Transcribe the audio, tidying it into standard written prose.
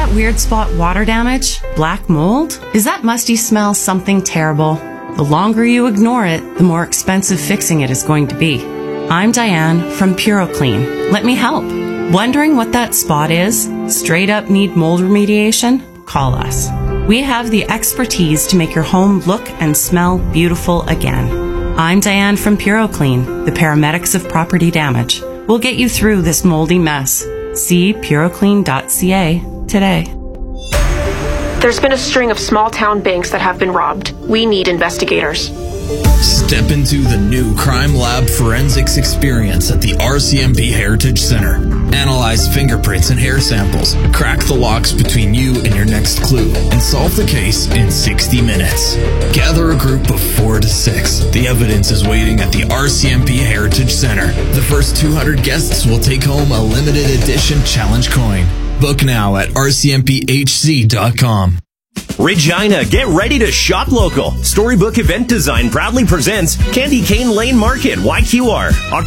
that weird spot water damage? Black mold? Is that musty smell something terrible? The longer you ignore it, the more expensive fixing it is going to be. I'm Diane from PuroClean. Let me help. Wondering what that spot is? Straight up need mold remediation? Call us. We have the expertise to make your home look and smell beautiful again. I'm Diane from PuroClean, the paramedics of property damage. We'll get you through this moldy mess. See puroclean.ca today. There's been a string of small-town banks that have been robbed. We need investigators. Step into the new Crime Lab forensics experience at the RCMP Heritage Center. Analyze fingerprints and hair samples, crack the locks between you and your next clue, and solve the case in 60 minutes. Gather a group of 4 to 6. The evidence is waiting at the RCMP Heritage Center. The first 200 guests will take home a limited edition challenge coin. Book now at rcmphc.com. Regina, get ready to shop local. Storybook Event Design proudly presents Candy Cane Lane Market, YQR,